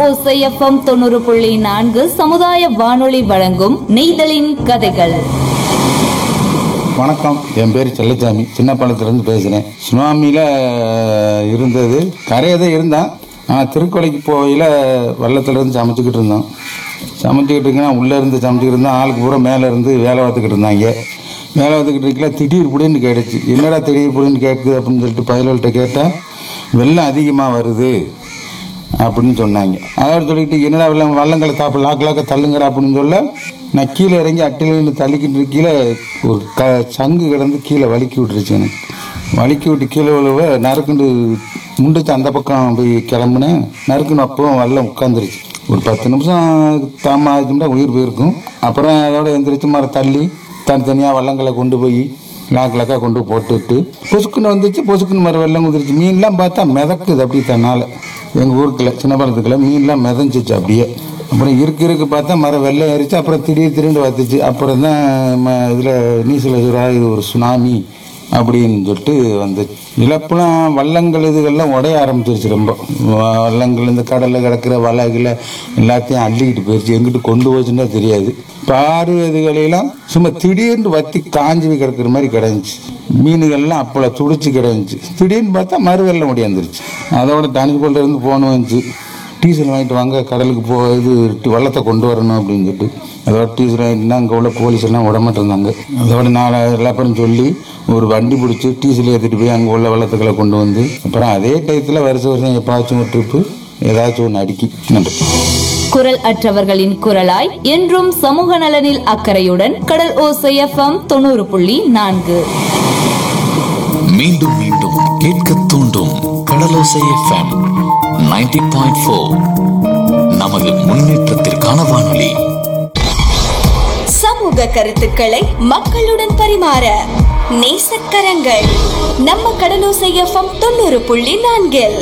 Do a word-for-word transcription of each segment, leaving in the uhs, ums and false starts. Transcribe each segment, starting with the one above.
ஓசை எஃப்எம் தொண்ணூறு புள்ளி நான்கு சமுதாய வானொலி வழங்கும் நெய்தலின் கதைகள். வணக்கம், என் பேர் செல்லச்சாமி. சின்ன பழத்திலிருந்து பேசுகிறேன். சுனாமியில் இருந்தது கரையதான் இருந்தான். ஆனால் திருக்கொலைக்கு போகையில் வெள்ளத்துலேருந்து சமைச்சிக்கிட்டு இருந்தோம். சமைச்சிக்கிட்டு இருக்கேன்னா உள்ளே இருந்து சமைச்சிக்கிட்டு இருந்தோம். ஆளுக்கு பூரா மேலே இருந்து வேலை பார்த்துக்கிட்டு இருந்தாங்க. வேலை பார்த்துக்கிட்டு இருக்கல திடீர் புடின்னு கேட்டுச்சு. என்னடா திடீர் புடின்னு கேட்குது அப்படின்னு சொல்லிட்டு பயல்கிட்ட கேட்டால் வெள்ளம் அதிகமாக வருது அப்படின்னு சொன்னாங்க. அதோட சொல்லிட்டு என்னடா வெள்ளம் வள்ளங்களை தாப்பு லாக்கு லாக்க தள்ளுங்கிற அப்படின்னு சொல்ல நான் கீழே இறங்கி அட்டிலிருந்து தள்ளிக்கிட்டு கீழே ஒரு க சங்கு கிடந்து கீழே வலிக்கி விட்டுருச்சு. எனக்கு வலிக்கி விட்டு கீழே விழுவ நறுக்குண்டு முண்டுச்சு. அந்த பக்கம் போய் கிளம்புனேன். நறுக்குன்னு அப்பவும் வெள்ளம் உட்காந்துருச்சு. ஒரு பத்து நிமிஷம் தாமதம் உயிர் போயிருக்கும். அப்புறம் அதோட எந்திரிச்சு மர தள்ளி தனித்தனியாக வள்ளங்களை கொண்டு போய் லாக்கு லாக்காக கொண்டு போட்டுவிட்டு பொசுக்குன்னு வந்துச்சு. பொசுக்குன்னு மர வெள்ளம் குதிருச்சு. மீன்லாம் பார்த்தா மிதக்குது அப்படி தன்னால். எங்கள் ஊருக்குள்ள சின்ன பழத்துக்குள்ள மீன்லாம் மிதஞ்சிச்சு அப்படியே. அப்புறம் இருக்கு இருக்கு பார்த்தா மரம் வெள்ளம் ஏறிச்சு. அப்புறம் திடீர் திடீர்னு வந்துச்சு. அப்புறம் தான் இதில் நீச்சல் இது ஒரு சுனாமி அப்படின்னு சொல்லிட்டு வந்துச்சு. இழப்புலாம் வள்ளங்கள் இதுகள்லாம் உடைய ஆரம்பிச்சிருச்சு. ரொம்ப வள்ளங்கள் இந்த கடலில் கிடக்கிற வலைகளை எல்லாத்தையும் அள்ளிக்கிட்டு போயிடுச்சு. எங்கிட்டு கொண்டு போச்சுன்னா தெரியாது. பாரு இதுகளெல்லாம் சும்மா திடீர்னு வத்தி காஞ்சி கிடக்கிற மாதிரி கிடந்துச்சு. மீன்கள்லாம் அப்போல துடிச்சு கிடந்துச்சு. திடீர்னு பார்த்தா மறு வெள்ளம் முடியாந்துருச்சு. அதோட தனிக்கொள்ள இருந்து போன வந்துச்சு. டீசல் வாங்கிட்டு வாங்க, கடலுக்கு போ இது வள்ளத்தை கொண்டு வரணும் அப்படின்னு சொல்லிட்டு அதோட டீசல் வாங்கிட்டுனா அங்கே உள்ள போலீஸ் எல்லாம் விடமாட்டு இருந்தாங்க. அதோட நாலு எல்லாப்பறம் சொல்லி ஒரு வண்டி பிடிச்சி டீசல் ஏற்றிட்டு போய் அங்கே உள்ள வெள்ளத்துக்களை கொண்டு வந்து அப்புறம் அதே டயத்தில் வருஷம் வருஷம் எப்பாச்சும் ஒரு ட்ரிப்பு ஏதாச்சும் ஒன்று அடிக்கி. நன்றி. குரல் அற்றவர்களின் குரலாய் என்றும் சமூக நலனில் அக்கறையுடன் கடல் ஓசை எஃப்எம் தொண்ணூறு புள்ளி நான்கு. மீண்டும் மீண்டும் கேட்க தூண்டும் கடலோசை எஃப்எம் நைன்டி பாயிண்ட் ஃபோர். நமது முன்னேற்றத்திற்கான வானொலி. சமூக கருத்துக்களை மக்களுடன் பரிமாற நேசக்கரங்கள் நம்ம கடலோசை எஃப்எம் தொண்ணூறு புள்ளி நான்கில்.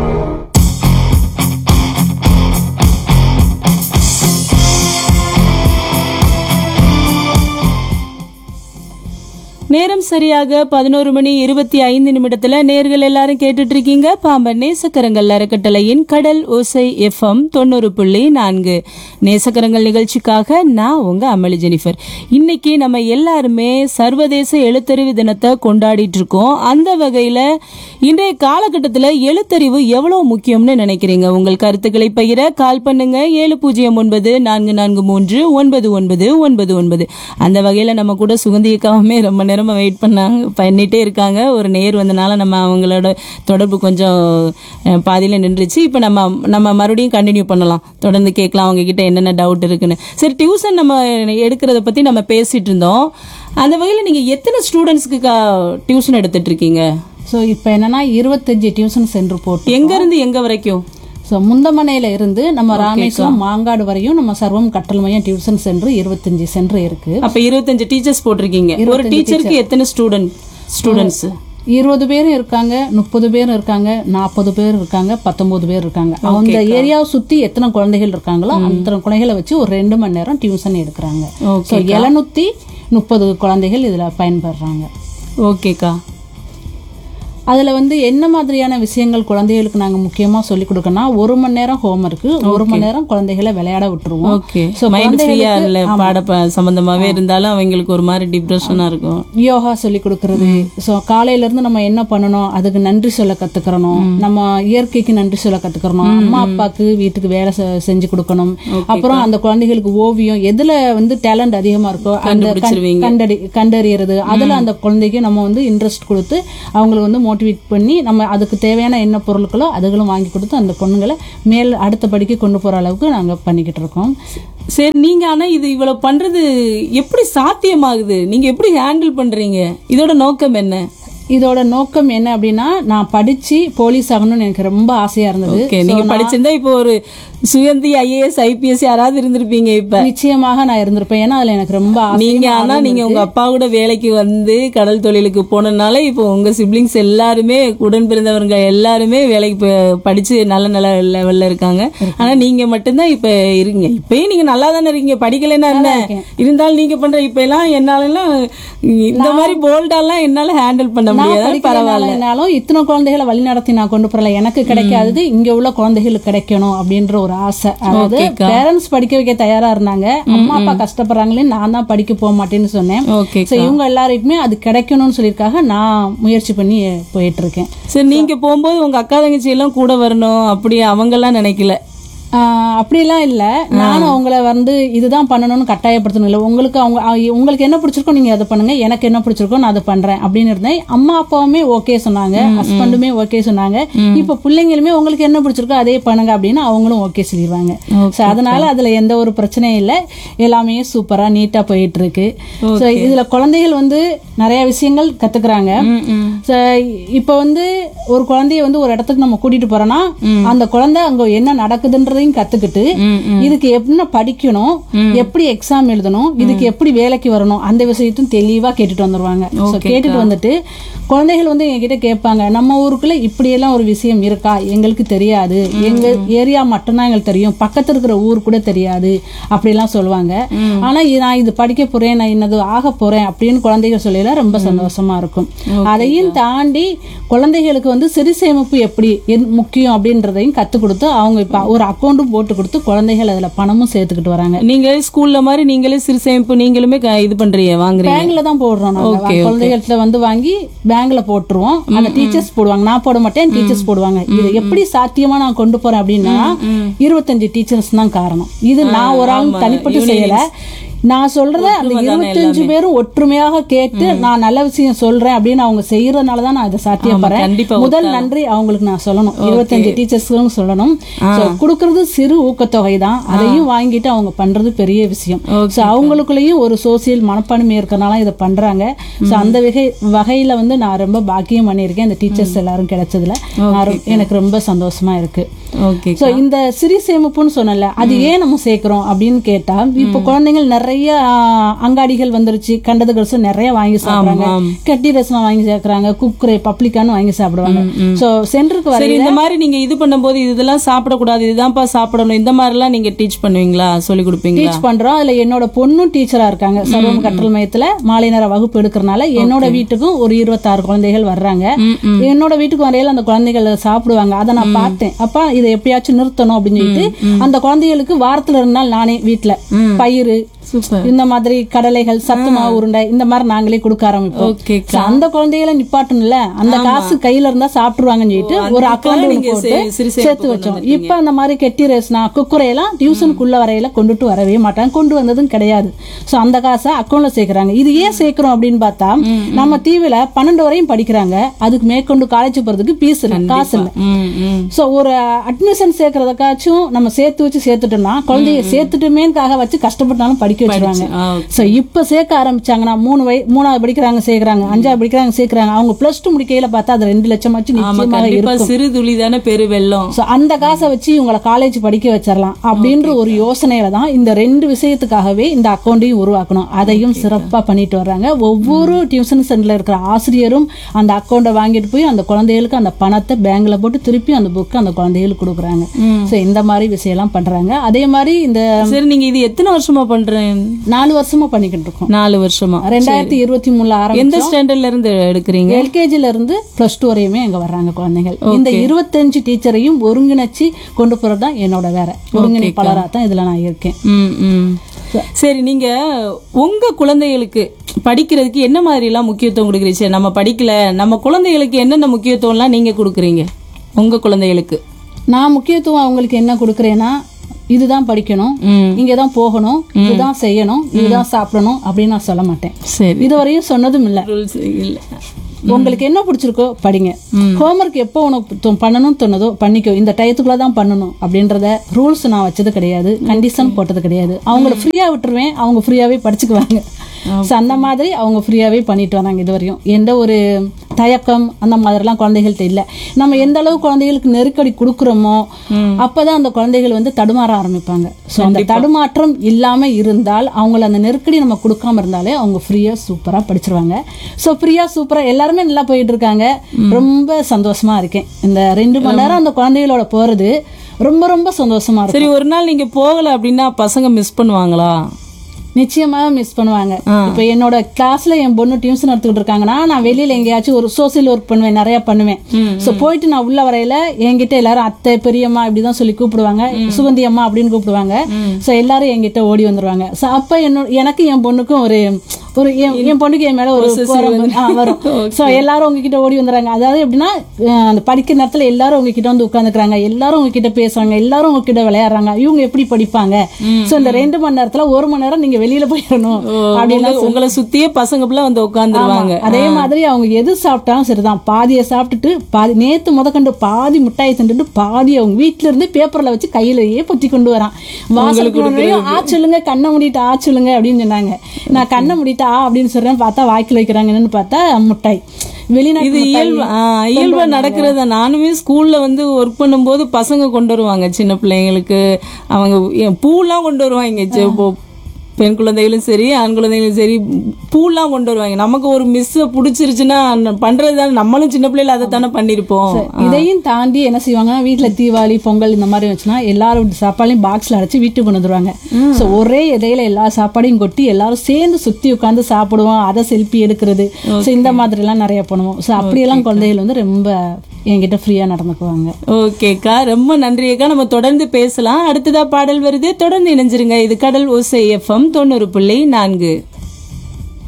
நேரம் சரியாக பதினோரு மணி இருபத்தி ஐந்து நிமிடத்துல நேர்கள் எல்லாரும் கேட்டுட்டு இருக்கீங்க பாம்பன் நேசக்கரங்கள் அறக்கட்டளையின் கடல் ஓசை எஃப்எம் தொண்ணூறு புள்ளி நான்கு. நேசக்கரங்கள் நிகழ்ச்சிக்காக நான் உங்க அமளி ஜெனிஃபர். இன்னைக்கு நம்ம எல்லாருமே சர்வதேச எழுத்தறிவு தினத்தை கொண்டாடிட்டு இருக்கோம். அந்த வகையில இன்றைய காலகட்டத்தில் எழுத்தறிவு எவ்வளவு முக்கியம்னு நினைக்கிறீங்க? உங்கள் கருத்துக்களை பகிர கால் பண்ணுங்க. ஏழு பூஜ்ஜியம் ஒன்பது நான்கு நான்கு மூன்று ஒன்பது ஒன்பது ஒன்பது ஒன்பது. அந்த வகையில நம்ம கூட சுகந்தியக்காவுமே ரொம்ப நேரம் வெயிட் பண்ணாங்க பண்ணிட்டே இருக்காங்க. ஒரு நேர் வந்தனால நம்ம அவங்களோட தொடர்பு கொஞ்சம் பாதியில நின்றுச்சு. இப்ப நம்ம நம்ம மறுபடியும் கண்டினியூ பண்ணலாம். தொடர்ந்து கேட்கலாம் அவங்க கிட்ட என்னென்ன டவுட் இருக்குன்னு. சரி, டியூஷன் நம்ம எடுக்கிறத பத்தி நம்ம பேசிட்டு இருந்தோம். அந்த வகையில நீங்க எத்தனை ஸ்டூடெண்ட்ஸ்க்கு டியூஷன் எடுத்துட்டு இருக்கீங்க? ஸோ இப்போ என்னன்னா இருபத்தஞ்சு டியூஷன் சென்டர் போட்டு எங்க இருந்து எங்க வரைக்கும்? ஸோ முந்தமனையில இருந்து நம்ம ராமேஸ்வரம் மாங்காடு வரையும் நம்ம சர்வம் கற்றல் மையம் டியூஷன் சென்டர் இருபத்தஞ்சு சென்டர் இருக்கு. அப்ப இருபத்தஞ்சு டீச்சர்ஸ் போட்டிருக்கீங்க. ஒரு டீச்சருக்கு எத்தனை ஸ்டூடெண்ட் ஸ்டூடெண்ட்ஸ்? இருபது பேரும் இருக்காங்க, முப்பது பேரும் இருக்காங்க, நாற்பது பேர் இருக்காங்க, பத்தொன்பது பேர் இருக்காங்க. அந்த ஏரியாவை சுத்தி எத்தனை குழந்தைகள் இருக்காங்களோ அத்தனை குழந்தைகளை வச்சு ஒரு ரெண்டு மணி நேரம் டியூஷன் எடுக்கிறாங்க. எழுநூத்தி முப்பது குழந்தைகள் இதுல பயன்படுறாங்க. ஓகேக்கா. அதுல வந்து என்ன மாதிரியான விஷயங்கள் குழந்தைகளுக்கு நாங்க முக்கியமா சொல்லி கொடுக்கணும்னா, ஒரு மணி நேரம் ஹோம் ஒர்க்கு, ஒரு மணி நேரம் குழந்தைகளை விளையாட விட்டுருவோம். பாட சம்பந்தமாவே இருந்தாலும் அவங்களுக்கு ஒரு மாதிரி டிப்ரெஷனா இருக்கும். யோகா சொல்லி கொடுக்கறது. ஸோ காலையில இருந்து நம்ம என்ன பண்ணணும், அதுக்கு நன்றி சொல்ல கத்துக்கிறணும். நம்ம இயற்கைக்கு நன்றி சொல்ல கத்துக்கிறணும். அம்மா அப்பாவுக்கு வீட்டுக்கு வேலை செஞ்சு கொடுக்கணும். அப்புறம் அந்த குழந்தைகளுக்கு ஓவியம் எதுல வந்து டேலண்ட் அதிகமா இருக்கோ அந்த கண்டறி கண்டறியறது அதுல அந்த குழந்தைக்கு நம்ம வந்து இன்ட்ரெஸ்ட் கொடுத்து அவங்களுக்கு வந்து மோட்டிவேட் பண்ணி நம்ம அதுக்கு தேவையான என்ன பொருட்களோ அதுகளும் வாங்கி கொடுத்து அந்த பொண்ணுங்களை மேல் அடுத்த படிக்க கொண்டு போற அளவுக்கு நாங்க பண்ணிக்கிட்டு இருக்கோம். சரி, நீங்க ஆனா இது இவ்வளவு பண்றது எப்படி சாத்தியமாகுது? நீங்க எப்படி ஹேண்டில் பண்றீங்க? இதோட நோக்கம் என்ன? இதோட நோக்கம் என்ன அப்படின்னா, நான் படிச்சு போலீஸ் ஆகணும்னு எனக்கு ரொம்ப ஆசையா இருந்தது. நீங்க படிச்சிருந்தா இப்போ ஒரு சுயந்தி ஐஏஎஸ் ஐபிஎஸ் யாராவது இருந்திருப்பீங்க. இப்ப நிச்சயமாக நான் இருந்திருப்பேன். ஏன்னா அதுல எனக்கு ரொம்ப நீங்க ஆனா நீங்க உங்க அப்பா கூட வேலைக்கு வந்து கடல் தொழிலுக்கு போனதுனால இப்போ உங்க சிப்ளிங்ஸ் எல்லாருமே உடன் பிறந்தவங்க எல்லாருமே வேலைக்கு படிச்சு நல்ல நல்ல லெவல்ல இருக்காங்க. ஆனா நீங்க மட்டும்தான் இப்ப இருக்கீங்க. இப்பயும் நீங்க நல்லா தானே இருக்கீங்க, படிக்கலன்னா என்ன இருந்தாலும் நீங்க பண்ற இப்ப எல்லாம் என்னால எல்லாம் இந்த மாதிரி போல்டாலாம் என்னால ஹேண்டில் பண்ண முடியாது, பரவாயில்ல. படிக்கலனாலும் இத்தனை குழந்தைகளை வழி நடத்தி நான் கொண்டு போறல, எனக்கு கிடைக்காதது இங்க உள்ள குழந்தைகளுக்கு கிடைக்கணும் அப்படின்ற ஒரு ஆசை. அதாவது பேரண்ட்ஸ் படிக்க வைக்க தயாரா இருந்தாங்க, அம்மா அப்பா கஷ்டப்படுறாங்களே, நான் தான் படிக்க போக மாட்டேன்னு சொன்னேன். ஓகே. So, இவங்க எல்லாருக்குமே அது கிடைக்கணும்னு சொல்லியிருக்காக நான் முயற்சி பண்ணி போயிட்டு இருக்கேன். சரி, நீங்க போகும்போது உங்க அக்கா தங்கச்சி எல்லாம் கூட வரணும் அப்படி அவங்க எல்லாம் நினைக்கல? ஆஹ் அப்படிலாம் இல்ல, நானும் அவங்கள வந்து இதுதான் பண்ணணும்னு கட்டாயப்படுத்தணும் இல்லை. உங்களுக்கு அவங்க அ- உங்களுக்கு என்ன பிடிச்சிருக்கோ நீங்க அதை பண்ணுங்க, எனக்கு என்ன பிடிச்சிருக்கோ நான் அதை பண்றேன் அப்படின்னு இருந்தேன். அம்மா அப்பாவுமே ஓகே சொன்னாங்க, ஹஸ்பண்டுமே ஓகே சொன்னாங்க. இப்ப பிள்ளைங்களுமே உங்களுக்கு என்ன பிடிச்சிருக்கோ அதே பண்ணுங்க அப்படின்னு அவங்களும் ஓகே சொல்லிடுவாங்க. So, அதனால அதுல எந்த ஒரு பிரச்சனையும் இல்லை, எல்லாமே சூப்பரா நீட்டா போயிட்டு இருக்கு. So, இதுல குழந்தைகள் வந்து நிறைய விஷயங்கள் கத்துக்கிறாங்க. So, இப்ப வந்து ஒரு குழந்தைய வந்து ஒரு இடத்துக்கு நம்ம கூட்டிட்டு போறோம்னா அந்த குழந்தை அங்க என்ன நடக்குதுன்றதையும் கத்துக்கிட்டு இதுக்கு என்ன படிக்கணும், எப்படி எக்ஸாம் எழுதணும், இதுக்கு எப்படி வேலைக்கு வரணும், அந்த விஷயத்தையும் தெளிவா கேட்டுட்டு வந்துருவாங்க. So, கேட்டுட்டு வந்துட்டு குழந்தைகள் வந்து என்கிட்ட கேட்பாங்க, நம்ம ஊருக்குள்ள இப்படி எல்லாம் ஒரு விஷயம் இருக்கா, எங்களுக்கு தெரியாது, எங்க ஏரியா மட்டும்தான் எங்களுக்கு தெரியும், பக்கத்துல இருக்கிற ஊர் கூட தெரியாது அப்படிலாம் சொல்லுவாங்க. ஆனா இது நான் இது படிக்க போறேன், நான் இன்னது ஆக போறேன் அப்படின்னு குழந்தைகள் சொல்லல ரொம்ப சந்தோஷமா இருக்கும். அதையும் தாண்டி குழந்தைகளுக்கு வந்து சிறு சேமிப்பு எப்படி என்- முக்கியம் அப்படின்றதையும் கத்து கொடுத்து அவங்க இப்ப ஒரு அக்கௌண்ட்டும் போட்டு கொடுத்து குழந்தைகள் அதுல பணமும் சேர்த்துக்கிட்டு வராங்க. நீங்க ஸ்கூல்ல மாதிரி நீங்களே சிறு சேமிப்பு நீங்களுமே க- இது பண்றீங்க, வாங்குறீங்க? பேங்க்ல தான் போடுறோம் நாங்க. குழந்தைகள்ட்ட வந்து வாங்கி பேங்க்ல போட்டுருவோம். அந்த டீச்சர்ஸ் போடுவாங்க, நான் போட மாட்டேன், டீச்சர்ஸ் போடுவாங்க. இது எப்படி சாத்தியமா நான் கொண்டு போறேன் அப்படின்னா இருபத்தஞ்சு டீச்சர்ஸ் தான் காரணம். இது நான் ஒரு ஆள் தனிப்பட்டு செய்யல. நான் சொல்றத அந்த இருபத்தஞ்சு பேரும் ஒற்றுமையாக கேட்டு நான் நல்ல விஷயம் சொல்றேன் அப்படின்னு அவங்க செய்யறதுனாலதான் நான் இதை சாத்தியப்படுறேன். முதல் நன்றி அவங்களுக்கு நான் சொல்லணும், இருபத்தஞ்சு டீச்சர்ஸ்களும் சொல்லணும். So, கொடுக்கறது சிறு ஊக்கத்தொகை தான், அதையும் வாங்கிட்டு அவங்க பண்றது பெரிய விஷயம். So, அவங்களுக்குள்ளேயும் ஒரு சோசியல் மனப்பான்மை இருக்கறனால இதை பண்றாங்க. So, அந்த வகை வகையில வந்து நான் ரொம்ப பாக்கியம் பண்ணியிருக்கேன் இந்த டீச்சர்ஸ் எல்லாரும் கிடைச்சதுல. நான் ரொ- எனக்கு ரொம்ப சந்தோஷமா இருக்கு. ஓகே. சோ இந்த சிறு சேமிப்புன்னு சொன்னல, அது ஏன் நம்ம சேர்க்கிறோம் அப்படின்னு கேட்டா, இப்ப குழந்தைகள் நிறைய ஆ, அங்காடிகள் வந்துருச்சு, கண்டது கடைசி நிறைய வாங்கி சாப்பிடுறாங்க, கட்டி ரசம் வாங்கி சேர்க்கறாங்க, குக்குரே பப்ளிக்கான்னு வாங்கி சாப்பிடுவாங்க. சோ சென்டருக்கு வர சரி, இந்த மாதிரி நீங்க இது பண்ணும்போது இதெல்லாம் சாப்பிடக்கூடாது, இதுதான்ப்பா சாப்பிடணும், இந்த மாதிரி எல்லாம் நீங்க டீச் பண்ணுவீங்களா, சொல்லி கொடுப்பீங்களா? டீச் பண்றோம். அதுல என்னோட பொண்ணும் டீச்சரா இருக்காங்க சர்வம் கற்றல் மையத்துல மாலை நேர வகுப்பு எடுக்கிறனால என்னோட வீட்டுக்கும் ஒரு இருபத்தாறு குழந்தைகள் வர்றாங்க. என்னோட வீட்டுக்கு வரையில அந்த குழந்தைகள் சாப்பிடுவாங்க. அதை நான் பார்த்தேன். அப்ப இதை எப்படியாச்சும் நிறுத்தணும் அப்படின்னு சொல்லிட்டு அந்த குழந்தைகளுக்கு வாரத்துல ரெண்டு நாள் நானே வீட்டுல பயிறு இந்த மாதிரி கடலைகள், சத்து மாவு உருண்டை இந்த மாதிரி நாங்களே கொடுக்க ஆரம்பிப்போம். So, அந்த குழந்தைகளை நிப்பாட்டணும்ல, அந்த காசு கையில இருந்தா சாப்பிட்டுருவாங்கன்னு சொல்லிட்டு ஒரு அக்கௌண்ட் போட்டு சேர்த்து வச்சோம். இப்ப அந்த மாதிரி கெட்டி ரேஸ்னா குக்குரையெல்லாம் டியூஷனுக்குள்ள வரையில கொண்டுட்டு வரவே மாட்டாங்க, கொண்டு வந்ததும் கிடையாது. சோ அந்த காசை அக்கௌண்ட்ல சேர்க்கறாங்க. இது ஏன் சேர்க்கிறோம் அப்படின்னு பார்த்தா, நம்ம தீவில பன்னெண்டு வரையும் படிக்கிறாங்க, அதுக்கு மேற்கொண்டு காலேஜ் போறதுக்கு பீஸ் இல்ல, காசு இல்ல. சோ ஒரு அட்மிஷன் சேர்க்கறதுக்காச்சும் நம்ம சேர்த்து வச்சு சேர்த்துட்டோம்னா குழந்தைய சேர்த்துட்டுமேக்காக வச்சு கஷ்டப்பட்டாலும் படிக்க வச்சிருவாங்க. சோ இப்ப சேர்க்க ஆரம்பிச்சாங்கன்னா மூணு வய மூணாவது படிக்கிறாங்க சேர்க்கறாங்க, அஞ்சாவது படிக்கிறாங்க சேர்க்கறாங்க, அவங்க பிளஸ் டூ முடிக்கையில பார்த்தா அது ரெண்டு லட்சம் ஆச்சு நிச்சயமாக இருக்கும். சிறு துளி தானே பெரு வெள்ளம். சோ அந்த காசை வச்சு இவங்களை காலேஜ் படிக்க வச்சிடலாம் அப்படின்ற ஒரு யோசனையில தான் இந்த ரெண்டு விஷயத்துக்காகவே இந்த அக்கௌண்டையும் உருவாக்கணும். அதையும் சிறப்பா பண்ணிட்டு வர்றாங்க. ஒவ்வொரு டியூஷன் சென்டர்ல இருக்கிற ஆசிரியரும் அந்த அக்கௌண்ட்டை வாங்கிட்டு போய் அந்த குழந்தைகளுக்கு அந்த பணத்தை பேங்க்ல போட்டு திருப்பி அந்த புக்கு அந்த குழந்தைகளுக்கு கொடுக்குறாங்க. சோ இந்த மாதிரி விஷயம் எல்லாம் பண்றாங்க. அதே மாதிரி இந்த சரி, நீங்க இது எத்தனை வருஷமா பண்றேன்? நாலு வருஷமா பண்ணிக்கிட்டு இருக்கோம். நாலு வருஷமா. ரெண்டாயிரத்தி இருபத்தி மூணுல எந்த ஆரம்பிச்சோம். ஸ்டாண்டர்ட்ல இருந்து எடுக்கிறீங்க? எல்கேஜில இருந்து பிளஸ் டூ வரையுமே எங்க வர்றாங்க குழந்தைகள். இந்த இருபத்தஞ்சு டீச்சரையும் ஒருங்கிணைச்சு கொண்டு போறதுதான் என்னோட வேற ஒருங்கிணைப்பாளரா தான் இதுல நான் இருக்கேன். ம், ம். சரி, நீங்க உங்க குழந்தைகளுக்கு படிக்கிறதுக்கு என்ன மாதிரி எல்லாம் முக்கியத்துவம் கொடுக்குறீங்க? நம்ம படிக்கல, நம்ம குழந்தைகளுக்கு என்னென்ன முக்கியத்துவம் எல்லாம் நீங்க கொடுக்குறீங்க உங்க குழந்தைகளுக்கு? நான் முக்கியத்துவம் அவங்களுக்கு என்ன கொடுக்கறேன்னா, இதுதான் படிக்கணும், இங்கதான் போகணும், இதுதான் செய்யணும், இதுதான் சாப்பிடணும் அப்படின்னு நான் சொல்ல மாட்டேன். சரி, இதுவரையும் சொன்னதும் இல்ல. ரூல்ஸ் இல்ல. உங்களுக்கு என்ன பிடிச்சிருக்கோ படிங்க, ஹோம்ஒர்க் எப்போ உனக்கு பண்ணணும்னு தோணுதோ பண்ணிக்கோ, இந்த டயத்துக்குள்ள தான் பண்ணணும் அப்படின்றத ரூல்ஸ் நான் வச்சது கிடையாது, கண்டிஷன் போட்டது கிடையாது. அவங்கள ஃப்ரீயா விட்டுருவேன், அவங்க ஃப்ரீயாவே படிச்சுக்குவாங்க. So, அந்த மாதிரி அவங்க ஃப்ரீயாவே பண்ணிட்டு வராங்க. இது வரையும் எந்த ஒரு தயக்கம் அந்த மாதிரிலாம் குழந்தைகள்ட்ட இல்ல. நம்ம எந்த அளவு குழந்தைகளுக்கு நெருக்கடி கொடுக்குறோமோ அப்பதான் அந்த குழந்தைகள் வந்து தடுமாற ஆரம்பிப்பாங்க. ஸோ அந்த தடுமாற்றம் இல்லாம இருந்தால், அவங்கள அந்த நெருக்கடி நம்ம கொடுக்காம இருந்தாலே அவங்க ஃப்ரீயா சூப்பரா படிச்சிருவாங்க. ஸோ ஃப்ரீயா சூப்பரா எல்லாருமே நல்லா போயிட்டு இருக்காங்க. ரொம்ப சந்தோஷமா இருக்கேன். இந்த ரெண்டு மணி நேரம் அந்த குழந்தைகளோட போறது ரொம்ப ரொம்ப சந்தோஷமா இருக்கு. சரி, ஒரு நாள் நீங்க போகல அப்படின்னா பசங்க மிஸ் பண்ணுவாங்களா? நிச்சயமா மிஸ் பண்ணுவாங்க. இப்ப என்னோட கிளாஸ்ல என் பொண்ணு டியூஷன் எடுத்துக்கிட்டு இருக்காங்கன்னா நான் வெளியில எங்கேயாச்சும் ஒரு சோசியல் ஒர்க் பண்ணுவேன், நிறைய பண்ணுவேன். சோ போயிட்டு நான் உள்ள வரையில என்கிட்ட எல்லாரும் அத்தை பெரியம்மா இப்படிதான் சொல்லி கூப்பிடுவாங்க, சுகந்தி அம்மா அப்படின்னு கூப்பிடுவாங்க. சோ எல்லாரும் என்கிட்ட ஓடி வந்துருவாங்க. சோ அப்ப என்னோட எனக்கு என் பொண்ணுக்கும் ஒரு ஒரு என் பொண்ணுக்கு என் மேல ஒரு வரும். சோ எல்லாரும் உங்ககிட்ட ஓடி வந்துறாங்க. அதாவது எப்படின்னா அந்த படிக்கிற நேரத்துல எல்லாரும் உங்ககிட்ட வந்து உட்காந்துக்கிறாங்க, எல்லாரும் உங்ககிட்ட பேசுறாங்க, எல்லாரும் உங்ககிட்ட விளையாடுறாங்க. இவங்க எப்படி படிப்பாங்க? சோ இந்த ரெண்டு மணி நேரத்துல ஒரு மணி நேரம் நீங்க வெளியில போயிடணும் அப்படின்னு உங்களை சுத்தியே பசங்க பிள்ளை வந்து உட்காந்துருவாங்க. அதே மாதிரி அவங்க எது சாப்பிட்டாலும் சரிதான், பாதியை சாப்பிட்டுட்டு பாதி நேத்து முதக்கண்டு பாதி மிட்டாயை தின்னுட்டு பாதி அவங்க வீட்டுல இருந்து பேப்பர்ல வச்சு கையிலேயே பொத்தி கொண்டு வரான். வாசலுக்கு ஆ சொல்லுங்க, கண்ணை மூடிட்டு ஆ சொல்லுங்க அப்படின்னு சொன்னாங்க. நான் கண்ணை மூடிட்டு ஆ அப்படின்னு சொல்றேன், பார்த்தா வாய்க்குல வைக்கிறாங்கன்னு பார்த்தா முட்டாய். இது இயல்பு இயல்பா நடக்கிறத. நானுமே ஸ்கூல்ல வந்து ஒர்க் பண்ணும்போது பசங்க கொண்டு வருவாங்க, சின்ன பிள்ளைங்களுக்கு அவங்க பூலாம் கொண்டு வருவாங்க. பெண் குழந்தைகளும் சரி ஆண் குழந்தைகளும் சரி பூலாம் கொண்டு வருவாங்க. நமக்கு ஒரு மிஸ் பிடிச்சிருச்சுன்னா பண்றதுதானே, நம்மளும் சின்ன பிள்ளைல அதை தானே பண்ணிருப்போம். இதையும் தாண்டி என்ன செய்வாங்கன்னா வீட்டுல தீபாவளி பொங்கல் இந்த மாதிரி வச்சுன்னா எல்லாரும் சாப்பாடையும் பாக்ஸ்ல அடைச்சு வீட்டுக்கு கொண்டு வந்துருவாங்க. சோ ஒரே இடையில எல்லா சாப்பாடையும் கொட்டி எல்லாரும் சேர்ந்து சுத்தி உட்காந்து சாப்பிடுவோம், அதை செல்ஃபி எடுக்கிறது. சோ இந்த மாதிரி எல்லாம் நிறைய பண்ணுவோம். சோ அப்படியெல்லாம் குழந்தைகள் வந்து ரொம்ப என்கிட்ட ஃப்ரீயா நடந்துக்குவாங்க. ஓகேக்கா, ரொம்ப நன்றி அக்கா. நம்ம தொடர்ந்து பேசலாம். அடுத்ததா பாடல் வருது, தொடர்ந்து இணைஞ்சிருங்க. இது கடல் ஓசை எஃப்எம் தொண்ணூறு புள்ளி நான்கு.